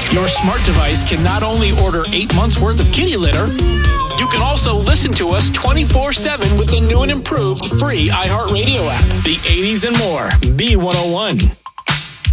Your smart device can not only order 8 months worth of kitty litter, you can also listen to us 24/7 with the new and improved free iHeartRadio app.